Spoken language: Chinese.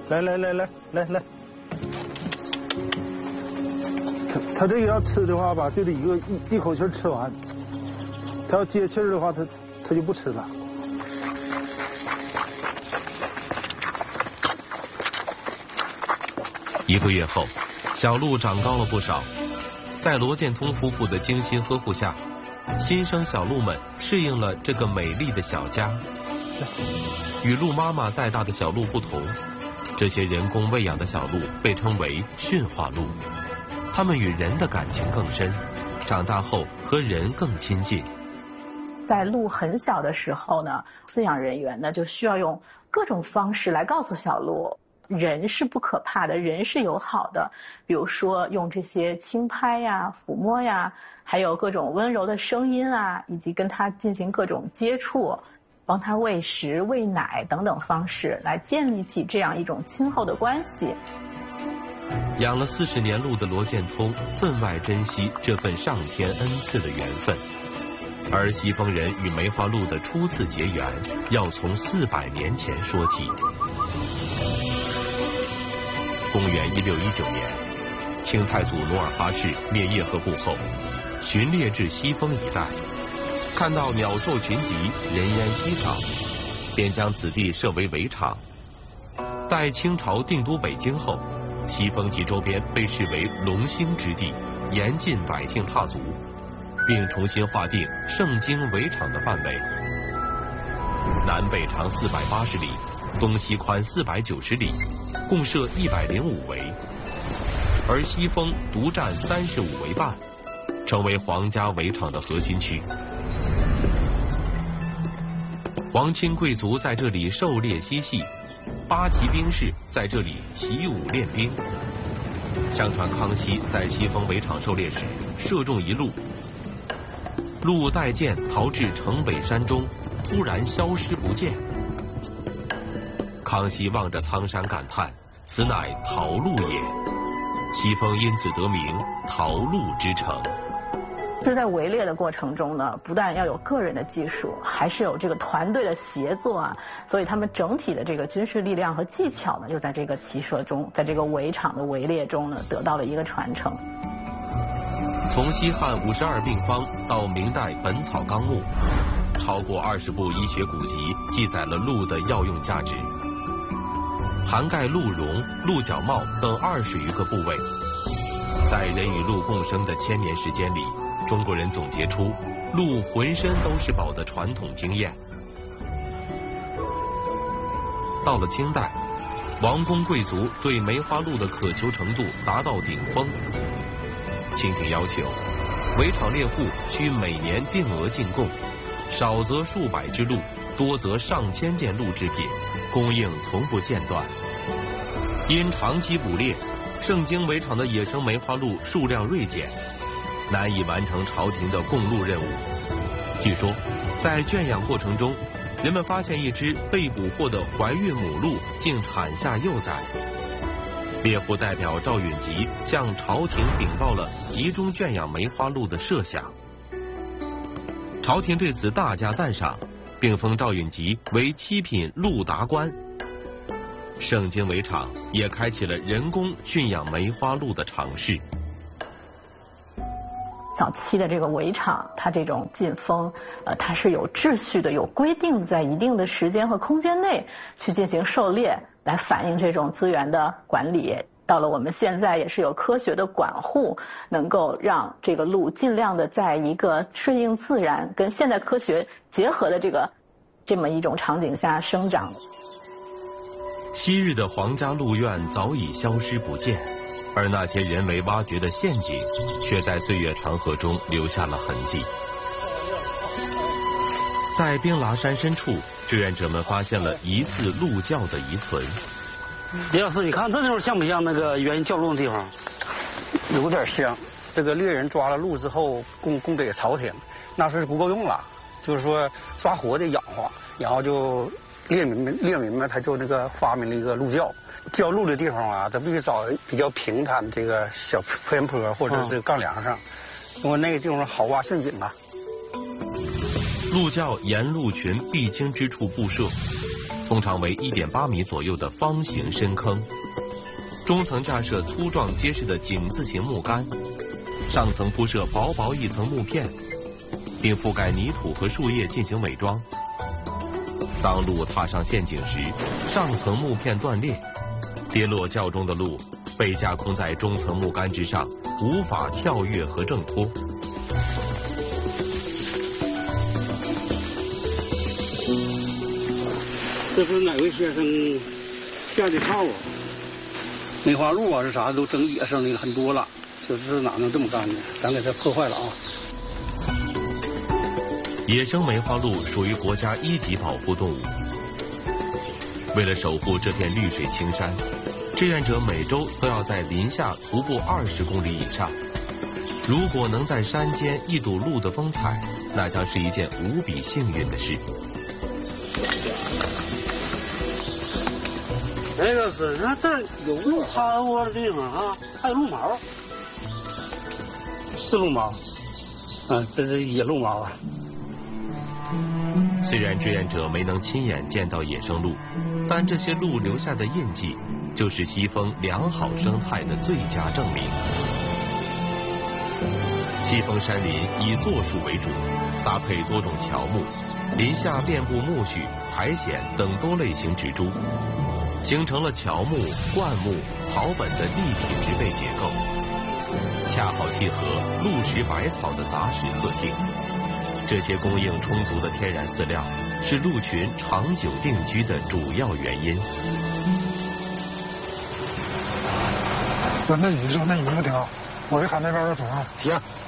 来。他这个要吃的话吧，就得一口气吃完。他要接气儿的话，他就不吃了。 1个月后，小鹿长高了不少。在罗建通夫妇的精心呵护下，新生小鹿们适应了这个美丽的小家。与鹿妈妈带大的小鹿不同，这些人工喂养的小鹿被称为驯化鹿，它们与人的感情更深，长大后和人更亲近。 在鹿很小的时候呢，饲养人员呢就需要用各种方式来告诉小鹿，人是不可怕的，人是友好的。比如说用这些轻拍呀、抚摸呀，还有各种温柔的声音啊，以及跟它进行各种接触，帮它喂食、喂奶等等方式，来建立起这样一种亲厚的关系。 养了40年鹿的罗建通分外珍惜这份上天恩赐的缘分。而西丰人与梅花鹿的初次结缘，要从400年前说起。公元1619年，清太祖努尔哈赤灭叶赫部后，巡猎至西丰一带，看到鸟兽群集，人烟稀少，便将此地设为围场。待清朝定都北京后，西丰及周边被视为龙兴之地，严禁百姓踏足，并重新划定盛京围场的范围，南北长480里，东西宽490里，共设105围，而西丰独占35围半，成为皇家围场的核心区。皇亲贵族在这里狩猎嬉戏，八旗兵士在这里习武练兵。相传康熙在西丰围场狩猎时，射中一鹿，鹿带箭逃至城北山中，突然消失不见。康熙望着苍山感叹：“此乃桃鹿也。”西丰因此得名桃鹿之城。 是在围猎的过程中呢，不但要有个人的技术，还是有这个团队的协作啊，所以他们整体的这个军事力量和技巧呢，就在这个骑射中，在这个围场的围猎中呢，得到了一个传承。 从西汉52病方到明代《本草纲目》，超过20部医学古籍记载了鹿的药用价值，涵盖鹿茸、鹿角帽等20余个部位。在人与鹿共生的1000年时间里，中国人总结出鹿浑身都是宝的传统经验。到了清代，王公贵族对梅花鹿的渴求程度达到顶峰。清廷要求，围场猎户需每年定额进贡，少则数百只鹿，多则上千件鹿制品，供应从不间断。因长期捕猎，盛京围场的野生梅花鹿数量锐减，难以完成朝廷的供鹿任务。据说，在圈养过程中，人们发现一只被捕获的怀孕母鹿竟产下幼崽。猎户代表赵允吉向朝廷禀告了集中圈养梅花鹿的设想。朝廷对此大加赞赏，并封赵允吉为7品鹿达官。盛京围场也开启了人工驯养梅花鹿的尝试。 早期的这个围场，它这种进封，它是有秩序的、有规定的，在一定的时间和空间内去进行狩猎，来反映这种资源的管理。到了我们现在，也是有科学的管护，能够让这个鹿尽量的在一个顺应自然、跟现代科学结合的这么一种场景下生长。 昔日的皇家鹿苑早已消失不见，而那些人为挖掘的陷阱，却在岁月长河中留下了痕迹。在冰剌山深处，志愿者们发现了疑似鹿叫的遗存。 李老师，你看这地方像不像那个原叫鹿的地方？ 有点像。这个猎人抓了鹿之后，供给朝廷，那时候是不够用了，就是说抓活的养活，然后就猎民们他就那个发明了一个鹿叫。叫鹿的地方啊，咱必须找比较平坦的这个小偏坡或者是杠梁上，因为那个地方好挖陷阱啊。 鹿叫沿鹿群必经之处布设， 通常为1.8米左右的方形深坑，中层架设粗壮结实的井字形木杆，上层铺设薄薄一层木片，并覆盖泥土和树叶进行伪装。当鹿踏上陷阱时，上层木片断裂，跌落较重的鹿被架空在中层木杆之上，无法跳跃和挣脱。 这是哪位先生下的套啊？ 梅花鹿啊是啥都整野生的很多了，就是哪能这么干呢？咱给它破坏了啊！ 野生梅花鹿属于国家1级保护动物。为了守护这片绿水青山，志愿者每周都要在林下徒步20公里以上。如果能在山间一睹鹿的风采，那将是一件无比幸运的事。 那个是，那这儿有鹿趴窝的地方啊，还有鹿毛，是鹿毛，这是野鹿毛啊。 虽然志愿者没能亲眼见到野生鹿，但这些鹿留下的印记，就是西峰良好生态的最佳证明。西峰山林以柞树为主，搭配多种乔木，林下遍布苜蓿、苔藓等多类型植株，形成了乔木、灌木、草本的立体植被结构，恰好契合鹿食百草的杂食特性。这些供应充足的天然饲料，是鹿群长久定居的主要原因。 那你说那你们挺好，我去喊那边的主任。 行。